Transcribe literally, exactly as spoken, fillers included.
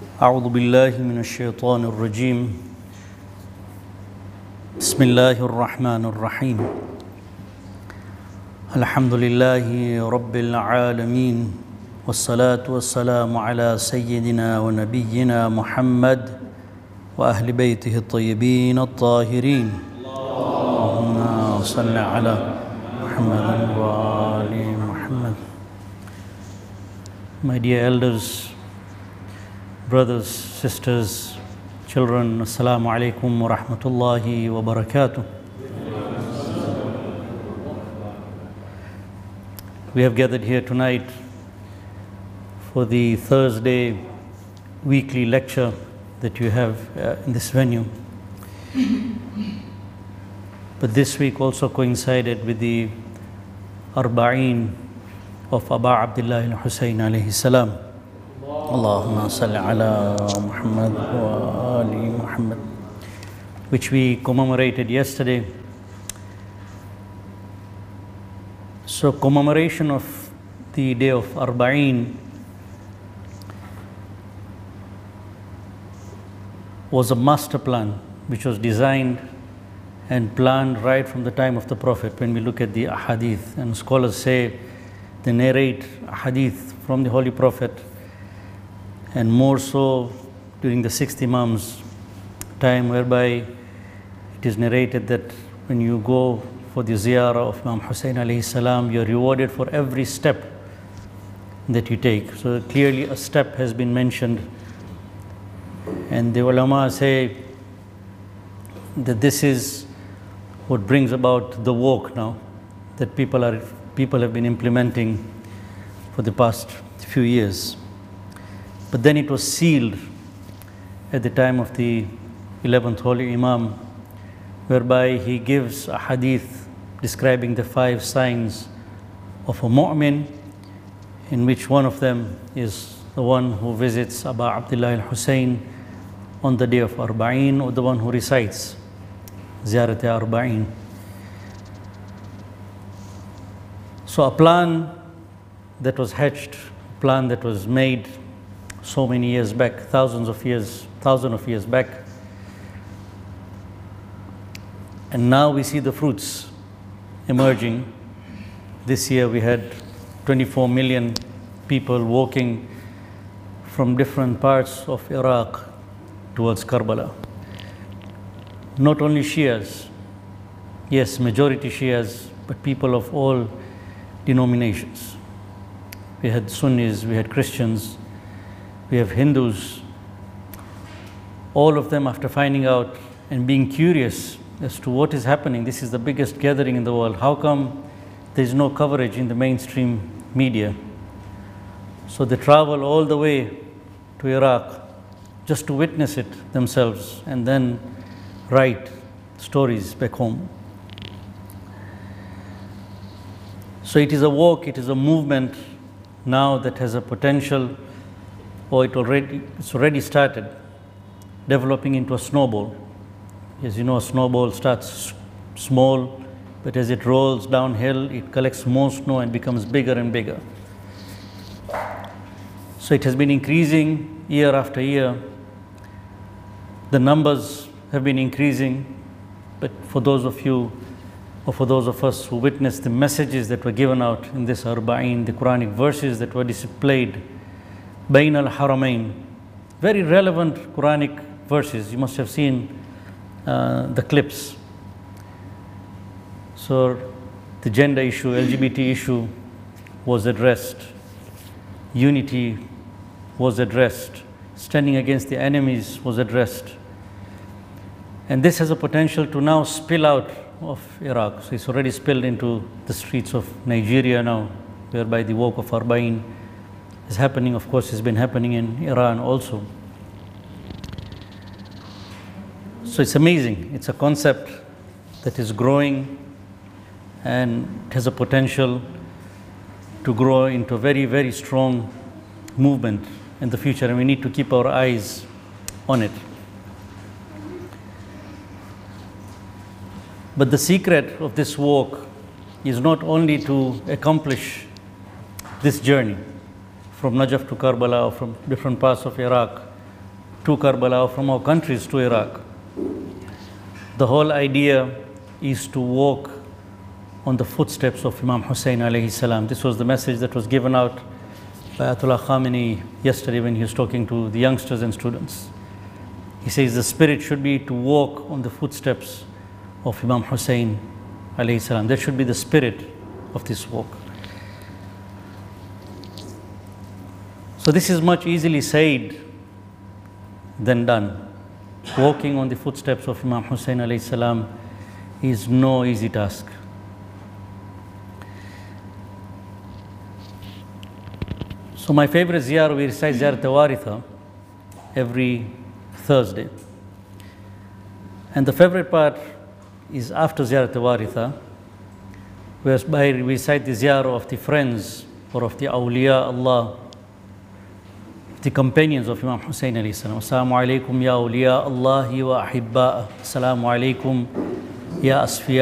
أعوذ بالله من الشيطان الرجيم بسم الله الرحمن الرحيم الحمد لله رب العالمين والصلاة والسلام على سيدنا ونبينا محمد وأهل بيته الطيبين الطاهرين اللهم صل على محمد وآل محمد. My dear elders, brothers, sisters, children, Assalamu alaikum wa rahmatullahi wa barakatuh. We have gathered here tonight for the Thursday weekly lecture that you have uh, in this venue. But this week also coincided with the Arba'een of Aba Abdullah al-Husayn alayhi salam. Allahumma salli ala Muhammad wa ali Muhammad, which we commemorated yesterday. So commemoration of the day of Arba'een was a master plan which was designed and planned right from the time of the Prophet. When we look at the ahadith, and scholars say they narrate ahadith from the Holy Prophet, and more so during the sixth Imam's time, whereby it is narrated that when you go for the ziyarah of Imam Hussein alayhi salam, you are rewarded for every step that you take. So clearly a step has been mentioned, and the ulama say that this is what brings about the walk now that people are people have been implementing for the past few years. But then it was sealed at the time of the eleventh Holy Imam, whereby he gives a hadith describing the five signs of a mu'min, in which one of them is the one who visits Aba Abdullah al-Husayn on the day of Arba'een, or the one who recites Ziyarat Arba'een. So a plan that was hatched, a plan that was made so many years back, thousands of years, thousands of years back. And now we see the fruits emerging. This year we had twenty-four million people walking from different parts of Iraq towards Karbala. Not only Shias, yes, majority Shias, but people of all denominations. We had Sunnis, we had Christians, we have Hindus. All of them, after finding out and being curious as to what is happening, this is the biggest gathering in the world, how come there is no coverage in the mainstream media? So they travel all the way to Iraq just to witness it themselves and then write stories back home. So it is a walk, it is a movement now that has a potential, or it already, it's already started developing into a snowball. As you know, a snowball starts small, but as it rolls downhill, it collects more snow and becomes bigger and bigger. So it has been increasing year after year. The numbers have been increasing, but for those of you, or for those of us who witnessed the messages that were given out in this Arba'een, the Quranic verses that were displayed, Bain al-Haramain, very relevant Quranic verses. You must have seen uh, the clips. So the gender issue, L G B T issue was addressed. Unity was addressed. Standing against the enemies was addressed. And this has a potential to now spill out of Iraq. So it's already spilled into the streets of Nigeria now, whereby the walk of Arba'een is happening. Of course, it's been happening in Iran also. So it's amazing. It's a concept that is growing, and it has a potential to grow into a very, very strong movement in the future, and we need to keep our eyes on it. But the secret of this walk is not only to accomplish this journey from Najaf to Karbala, or from different parts of Iraq to Karbala, or from our countries to Iraq. The whole idea is to walk on the footsteps of Imam Hussein alayhi salam. This was the message that was given out by Ayatollah Khamenei yesterday when he was talking to the youngsters and students. He says the spirit should be to walk on the footsteps of Imam Hussein alayhi salam. That should be the spirit of this walk. So this is much easily said than done. Walking on the footsteps of Imam Hussein alayhi salam is no easy task. So my favorite ziyarah, we recite Ziyarat al-Waritha every Thursday. And the favorite part is after Ziyarat al-Waritha, whereby we recite the ziyarah of the friends or of the awliya Allah, the companions of Imam Hussein alayhi salam. Assalamu alaikum ya awliya Allahi wa ahibba'a. Assalamu alaikum ya asfiya.